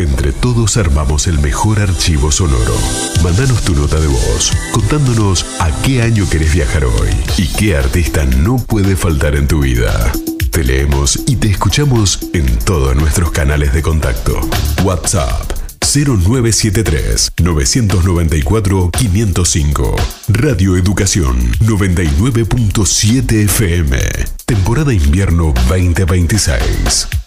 Entre todos armamos el mejor archivo sonoro. Mándanos tu nota de voz, contándonos a qué año querés viajar hoy y qué artista no puede faltar en tu vida. Te leemos y te escuchamos en todos nuestros canales de contacto. WhatsApp 0973-994-505. Radio Educación 99.7 FM. Temporada invierno 2026.